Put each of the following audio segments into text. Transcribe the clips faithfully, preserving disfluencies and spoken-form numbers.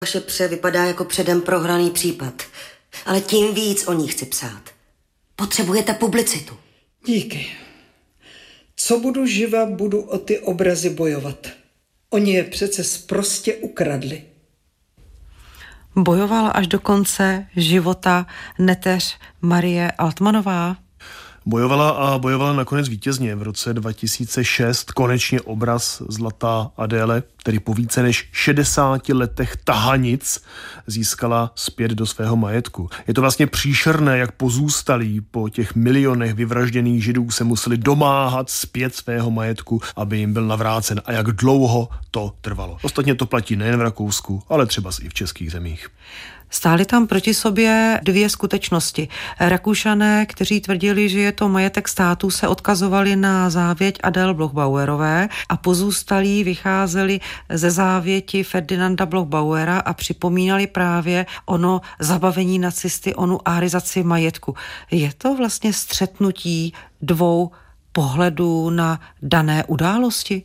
Vaše pře vypadá jako předem prohraný případ, ale tím víc o ní chci psát. Potřebujete publicitu. Díky. Co budu živa, budu o ty obrazy bojovat. Oni je přece sprostě ukradli. Bojovala až do konce života neteř Marie Altmanová? Bojovala a bojovala nakonec vítězně. V roce dva tisíce šest konečně obraz Zlatá Adéle, který po více než šedesáti letech tahanic získala zpět do svého majetku. Je to vlastně příšerné, jak pozůstalí po těch milionech vyvražděných Židů se museli domáhat zpět svého majetku, aby jim byl navrácen, a jak dlouho to trvalo. Ostatně to platí nejen v Rakousku, ale třeba i v českých zemích. Stály tam proti sobě dvě skutečnosti. Rakušané, kteří tvrdili, že je to majetek státu, se odkazovali na závěť Adéle Bloch-Bauerové a pozůstalí vycházeli ze závěti Ferdinanda Bloch-Bauera a připomínali právě ono zabavení nacisty, onu árizaci majetku. Je to vlastně střetnutí dvou pohledů na dané události?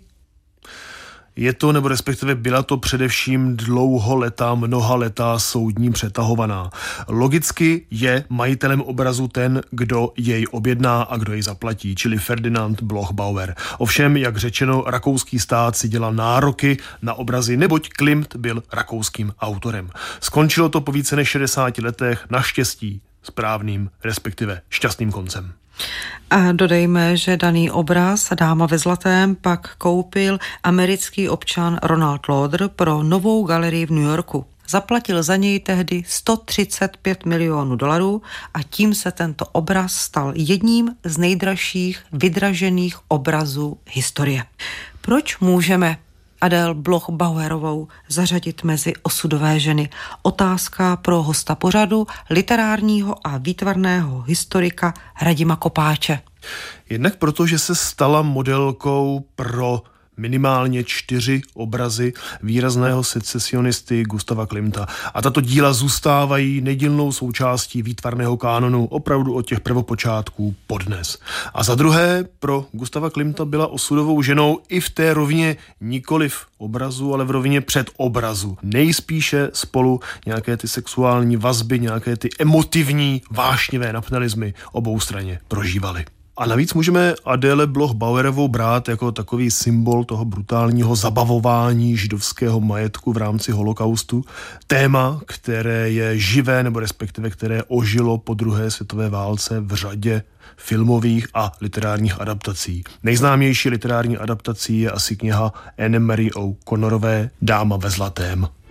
Je to, nebo respektive byla to především dlouholetá, mnohaletá soudní přetahovaná. Logicky je majitelem obrazu ten, kdo jej objedná a kdo jej zaplatí, čili Ferdinand Bloch-Bauer. Ovšem, jak řečeno, rakouský stát si dělal nároky na obrazy, neboť Klimt byl rakouským autorem. Skončilo to po více než šedesáti letech, naštěstí správným, respektive šťastným koncem. A dodejme, že daný obraz Dáma ve zlatém pak koupil americký občan Ronald Lauder pro novou galerii v New Yorku. Zaplatil za něj tehdy sto třicet pět milionů dolarů a tím se tento obraz stal jedním z nejdražších vydražených obrazů historie. Proč můžeme Adéle Bloch-Bauerovou zařadit mezi osudové ženy? Otázka pro hosta pořadu, literárního a výtvarného historika Radima Kopáče. Jednak proto, že se stala modelkou pro minimálně čtyři obrazy výrazného secesionisty Gustava Klimta. A tato díla zůstávají nedílnou součástí výtvarného kánonu opravdu od těch prvopočátků podnes. A za druhé, pro Gustava Klimta byla osudovou ženou i v té rovině nikoliv obrazu, ale v rovině předobrazu. Nejspíše spolu nějaké ty sexuální vazby, nějaké ty emotivní, vášnivé nacionalismy obou straně prožívali. A navíc můžeme Adéle Bloch-Bauerovou brát jako takový symbol toho brutálního zabavování židovského majetku v rámci holokaustu. Téma, které je živé, nebo respektive které ožilo po druhé světové válce v řadě filmových a literárních adaptací. Nejznámější literární adaptací je asi kniha Anne Marie O'Connorové Dáma ve zlatém.